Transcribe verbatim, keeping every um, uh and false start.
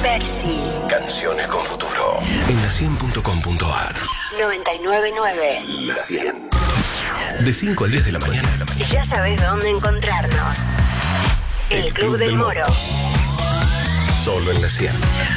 Percy. Canciones con futuro. En la cien punto com punto ar. noventa y nueve punto nueve. La cien. De cinco a diez de la mañana. Ya sabes dónde encontrarnos. El, El Club, Club del, del Moro. Solo en la cien.